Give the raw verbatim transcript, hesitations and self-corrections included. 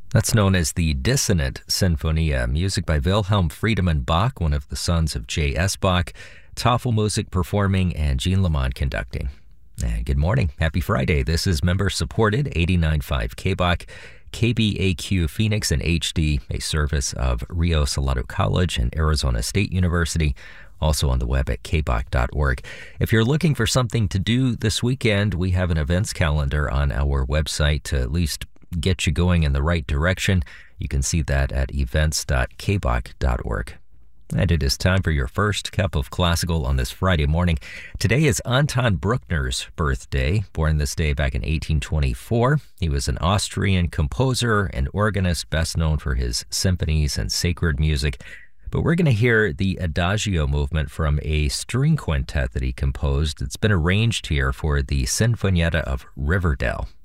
That's known as the Dissonant Sinfonia, music by Wilhelm Friedemann Bach, one of the sons of J S. Bach, Tafelmusik performing, and Jean Lamont conducting. And good morning. Happy Friday. This is member-supported eighty-nine point five K B O C, K B A Q Phoenix and H D, a service of Rio Salado College and Arizona State University, also on the web at k b o c dot org. If you're looking for something to do this weekend, we have an events calendar on our website to at least get you going in the right direction. You can see that at events dot k b o c dot org. And it is time for your first cup of classical on this Friday morning. Today is Anton Bruckner's birthday, born this day back in eighteen twenty-four. He was an Austrian composer and organist, best known for his symphonies and sacred music. But we're going to hear the Adagio movement from a string quintet that he composed. It's been arranged here for the Sinfonietta of Riverdale.